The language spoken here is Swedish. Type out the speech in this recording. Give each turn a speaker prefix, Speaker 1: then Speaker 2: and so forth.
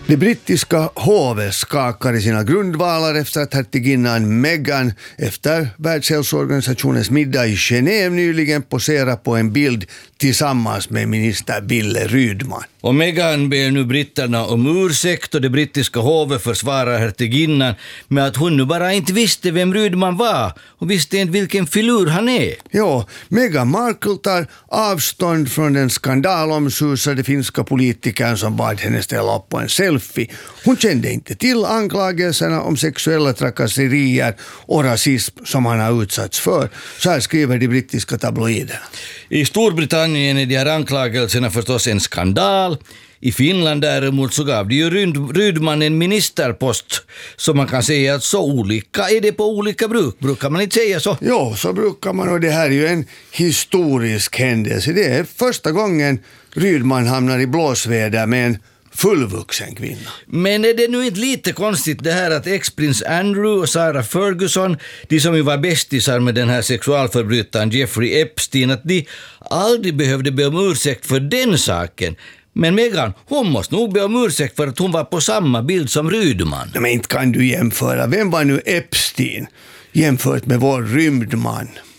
Speaker 1: Det brittiska hovet skakar i sina grundvalar efter att hertiginnan Meghan efter Världshälsoorganisationens middag i Genève nyligen poserar på en bild tillsammans med minister Wille Rydman.
Speaker 2: Och Meghan ber nu britterna om ursäkt och det brittiska hovet försvarar hertiginnan med att hon nu bara inte visste vem Rydman var och visste inte vilken filur han är.
Speaker 1: Ja, Meghan Markle tar avstånd från den skandalomsusade finska politikern som bad henne ställa upp på en selfie. Hon kände inte till anklagelserna om sexuella trakasserier och rasism som han har utsatts för. Så här skriver de brittiska tabloiderna.
Speaker 2: I Storbritannien är de här anklagelserna förstås en skandal. I Finland däremot så gav det ju Rydman en ministerpost, så man kan säga att så olika är det på olika brukar man inte säga så?
Speaker 1: Jo, så brukar man, och det här är ju en historisk händelse. Det är första gången Rydman hamnar i blåsväder med en fullvuxen kvinna.
Speaker 2: Men är det nu inte lite konstigt det här att ex-prins Andrew och Sarah Ferguson, de som ju var bästisar med den här sexualförbrytaren Jeffrey Epstein, att de aldrig behövde be om ursäkt för den saken? Men Meghan, hon måste nog be om ursäkt för att hon var på samma bild som Rydman.
Speaker 1: Men inte kan du jämföra. Vem var nu Epstein jämfört med vår rymdman?